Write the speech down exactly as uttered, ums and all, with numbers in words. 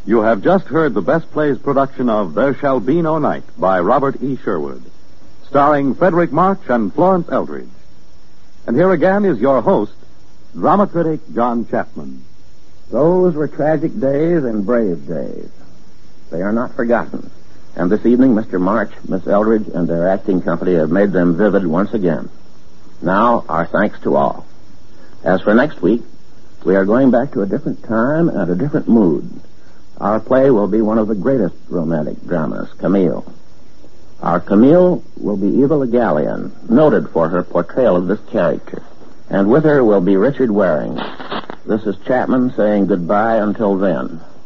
You have just heard the Best Plays production of There Shall Be No Night by Robert E. Sherwood, starring Frederick March and Florence Eldridge. And here again is your host, drama critic John Chapman. Those were tragic days and brave days. They are not forgotten. And this evening, Mister March, Miss Eldridge, and their acting company have made them vivid once again. Now, our thanks to all. As for next week, we are going back to a different time and a different mood. Our play will be one of the greatest romantic dramas, Camille. Our Camille will be Eva Le Gallienne, noted for her portrayal of this character. And with her will be Richard Waring. This is Chapman saying goodbye until then.